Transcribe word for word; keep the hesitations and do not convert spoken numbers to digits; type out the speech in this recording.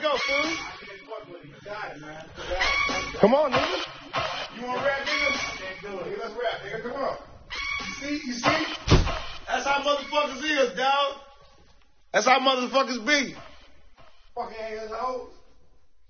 go, fool. Come on, nigga. You want to rap, nigga? Nigga, let's rap, nigga. Come on. You see? You see? That's how motherfuckers is, dog. That's how motherfuckers be. Fucking ass hoes.